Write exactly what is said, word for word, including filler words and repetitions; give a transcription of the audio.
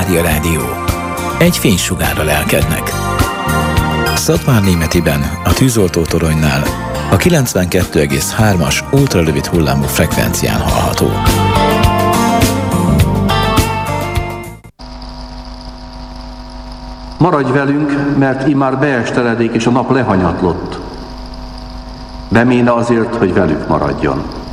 Mária Rádió. Egy fénysugárra lelkednek. Szatmárnémetiben, a tűzoltótoronynál a kilencvenkettő egész hármas ultrarövid hullámú frekvencián hallható. Maradj velünk, mert immár beesteledék és a nap lehanyatlott. Beméne azért, hogy velük maradjon.